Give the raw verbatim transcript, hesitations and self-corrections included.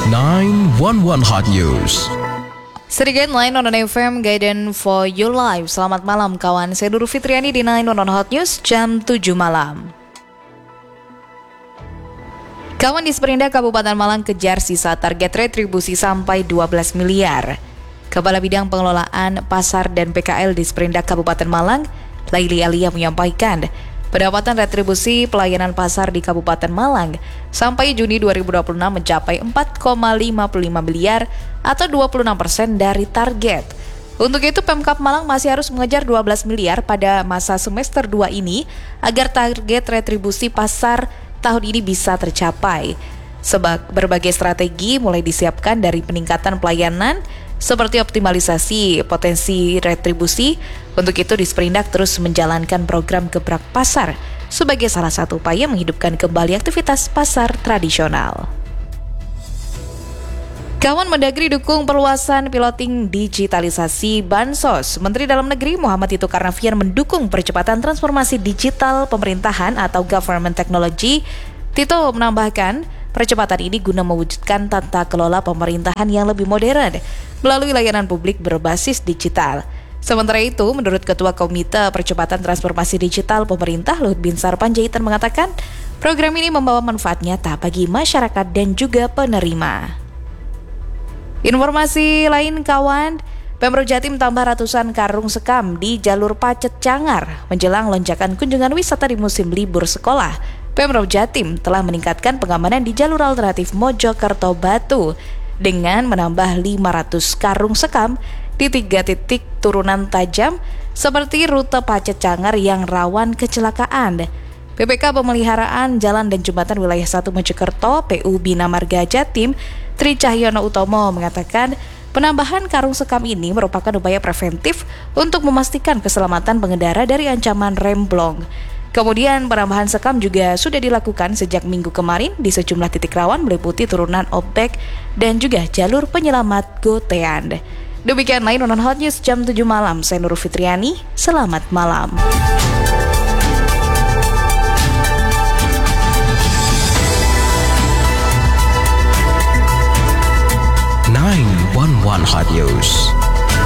nine one one Hot News. Sedikit nine one one F M Guidance for Your Life. Selamat malam kawan, saya Nurul Fitriani di nine one one Hot News jam tujuh malam. Kawan di Sperindak Kabupaten Malang kejar sisa target retribusi sampai dua belas miliar. Kepala Bidang Pengelolaan Pasar dan P K L di Sperindak Kabupaten Malang, Laili Alia menyampaikan, pendapatan retribusi pelayanan pasar di Kabupaten Malang sampai Juni dua ribu dua puluh enam mencapai empat koma lima puluh lima miliar atau dua puluh enam persen dari target. Untuk itu Pemkab Malang masih harus mengejar dua belas miliar pada masa semester dua ini agar target retribusi pasar tahun ini bisa tercapai. Sebab berbagai strategi mulai disiapkan dari peningkatan pelayanan seperti optimalisasi potensi retribusi. Untuk itu Disperindak terus menjalankan program gebrak pasar sebagai salah satu upaya menghidupkan kembali aktivitas pasar tradisional. Kawan Mendagri dukung perluasan piloting digitalisasi Bansos. Menteri Dalam Negeri Muhammad Tito Karnavian mendukung percepatan transformasi digital pemerintahan atau government technology. Tito menambahkan, percepatan ini guna mewujudkan tata kelola pemerintahan yang lebih modern melalui layanan publik berbasis digital. Sementara itu, menurut Ketua Komite Percepatan Transformasi Digital Pemerintah Luhut Binsar Panjaitan mengatakan, program ini membawa manfaat nyata bagi masyarakat dan juga penerima. Informasi lain kawan, Pemprov Jatim tambah ratusan karung sekam di jalur Pacet Cangar menjelang lonjakan kunjungan wisata di musim libur sekolah. Pemprov Jatim telah meningkatkan pengamanan di jalur alternatif Mojokerto Batu dengan menambah lima ratus karung sekam di tiga titik turunan tajam seperti rute Pacet Cangar yang rawan kecelakaan. P P K Pemeliharaan Jalan dan Jembatan Wilayah satu Mojokerto P U Bina Marga Jatim Tri Cahyono Utomo mengatakan penambahan karung sekam ini merupakan upaya preventif untuk memastikan keselamatan pengendara dari ancaman remblong. Kemudian penambahan sekam juga sudah dilakukan sejak minggu kemarin di sejumlah titik rawan meliputi turunan Obek dan juga jalur penyelamat Gotean. Demikian lain nonton Hot News jam tujuh malam. Saya Nurul Fitriani, selamat malam.